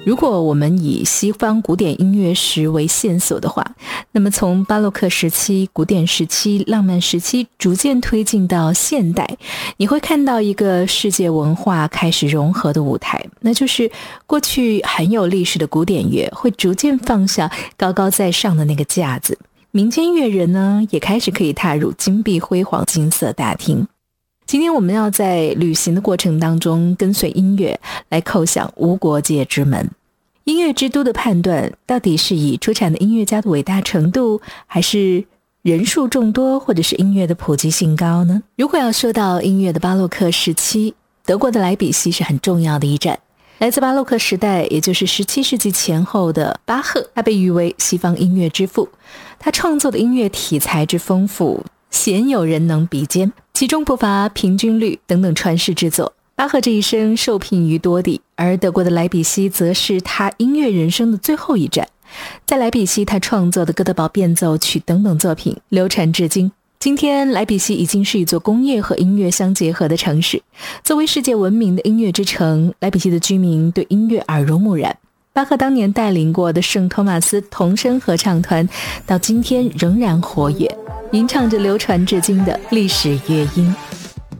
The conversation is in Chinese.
如果我们以西方古典音乐史为线索的话，那么从巴洛克时期、古典时期、浪漫时期逐渐推进到现代，你会看到一个世界文化开始融合的舞台，那就是过去很有历史的古典乐会逐渐放下高高在上的那个架子，民间乐人呢也开始可以踏入金碧辉煌金色大厅。今天我们要在旅行的过程当中跟随音乐来叩响无国界之门。音乐之都的判断到底是以出产的音乐家的伟大程度，还是人数众多，或者是音乐的普及性高呢？如果要说到音乐的巴洛克时期，德国的莱比锡是很重要的一站。来自巴洛克时代，也就是17世纪前后的巴赫，他被誉为西方音乐之父。他创作的音乐题材之丰富，鲜有人能比肩，其中不乏平均律等等传世之作。巴赫这一生受聘于多地，而德国的莱比锡则是他音乐人生的最后一站。在莱比锡，他创作的哥德堡变奏曲等等作品流传至今。今天莱比锡已经是一座工业和音乐相结合的城市。作为世界闻名的音乐之城，莱比锡的居民对音乐耳濡目染。巴赫当年带领过的圣托马斯童声合唱团到今天仍然活跃，吟唱着流传至今的历史乐音。